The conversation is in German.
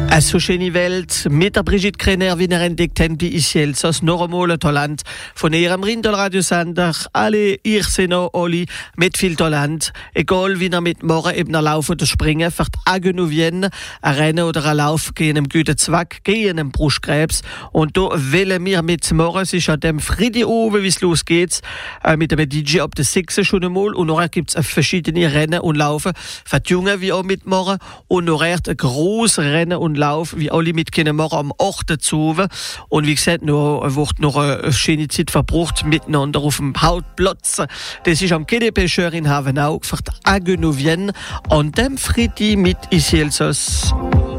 Eine so schöne Welt mit der Brigitte Krenner, wie ihr entdeckt habt, bei Ischelsos, noch einmal ein Talent von ihrem Rindel-Radiosender. Alle, ihr seid noch alle mit viel Talent. Egal, wie ihr mit morgen eben laufen oder springen, für die Agenouvienne, ein Rennen oder ein Lauf gegen einen guten Zweck, gegen einen Brustkrebs. Und da wollen wir mit morgen, es ist an dem Friede oben, wie es losgeht, mit dem DJ ab der 6 schon einmal. Und nachher gibt es verschiedene Rennen und Laufen, für die Jungen wie auch mit morgen. Und nachher ein grosses Rennen und Lauf, wie alle mitkennen, morgen am 8. zu. Und wie gesagt, wird noch eine schöne Zeit verbracht miteinander auf dem Hauptplatz. Das ist am KDP-Schör in Havenau für die Agenouvienne an dem Freitag mit Ischelsos.